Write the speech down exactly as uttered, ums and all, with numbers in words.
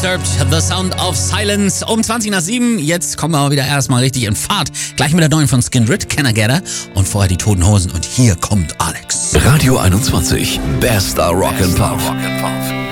Disturbed, The Sound of Silence. Um zwanzig nach sieben, jetzt kommen wir aber wieder erstmal richtig in Fahrt. Gleich mit der neuen von Skindred, Can I Get Her? Und vorher die Toten Hosen und hier kommt Alex. Radio einundzwanzig, bester Rock and Pop.